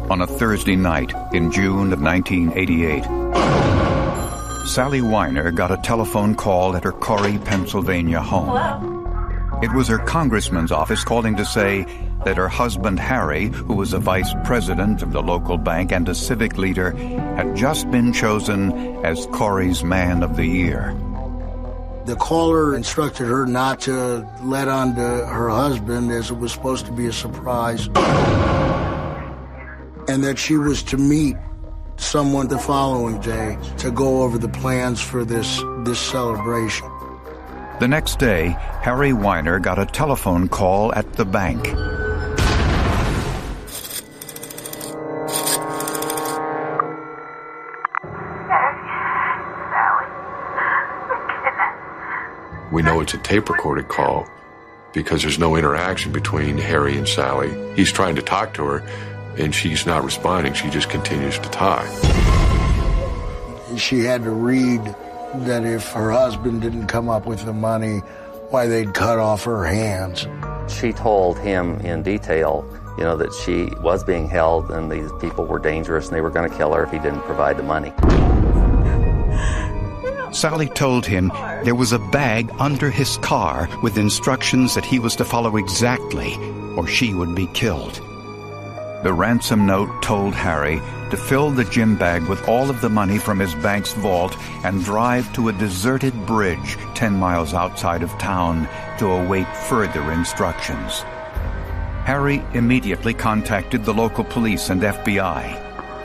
On a Thursday night in June of 1988, Sally Weiner got a telephone call at her Corry, Pennsylvania home. Hello? It was her congressman's office calling to say that her husband Harry, who was a vice president of the local bank and a civic leader, had just been chosen as Corry's Man of the Year. The caller instructed her not to let on to her husband, as it was supposed to be a surprise, and that she was to meet someone the following day to go over the plans for this celebration. The next day, Harry Weiner got a telephone call at the bank. We know it's a tape-recorded call because there's no interaction between Harry and Sally. He's trying to talk to her, and she's not responding. She just continues to talk. She had to read that if her husband didn't come up with the money, why they'd cut off her hands. She told him in detail, that she was being held and these people were dangerous and they were going to kill her if he didn't provide the money. Sally told him there was a bag under his car with instructions that he was to follow exactly, or she would be killed. The ransom note told Harry to fill the gym bag with all of the money from his bank's vault and drive to a deserted bridge 10 miles outside of town to await further instructions. Harry immediately contacted the local police and FBI.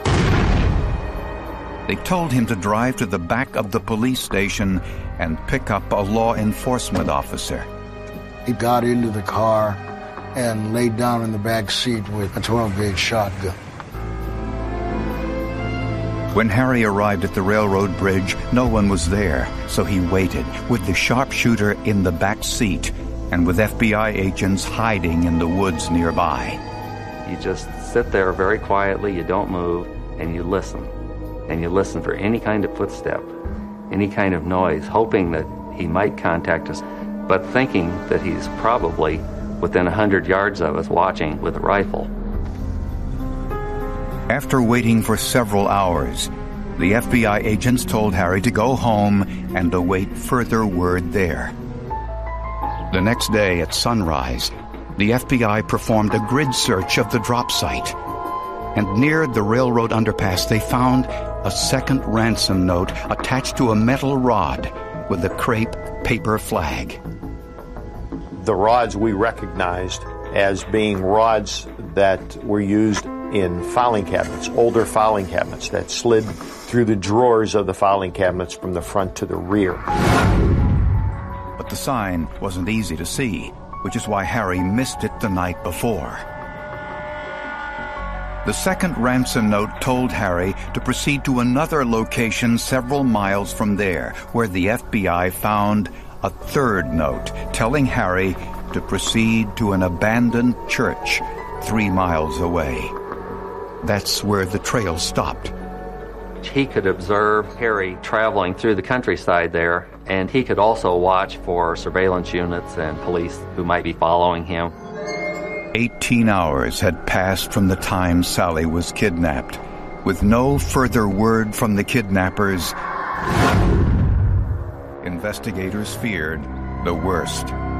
They told him to drive to the back of the police station and pick up a law enforcement officer. He got into the car and laid down in the back seat with a 12-gauge shotgun. When Harry arrived at the railroad bridge, no one was there, so he waited, with the sharpshooter in the back seat and with FBI agents hiding in the woods nearby. You just sit there very quietly, you don't move, and you listen. And you listen for any kind of footstep, any kind of noise, hoping that he might contact us, but thinking that he's probably within 100 yards of us watching with a rifle. After waiting for several hours, the FBI agents told Harry to go home and await further word there. The next day at sunrise, the FBI performed a grid search of the drop site. And near the railroad underpass, they found a second ransom note attached to a metal rod with a crepe paper flag. The rods we recognized as being rods that were used in filing cabinets, older filing cabinets that slid through the drawers of the filing cabinets from the front to the rear. But the sign wasn't easy to see, which is why Harry missed it the night before. The second ransom note told Harry to proceed to another location several miles from there, where the FBI found a third note telling Harry to proceed to an abandoned church 3 miles away. That's where the trail stopped. He could observe Harry traveling through the countryside there, and he could also watch for surveillance units and police who might be following him. 18 hours had passed from the time Sally was kidnapped. With no further word from the kidnappers, investigators feared the worst.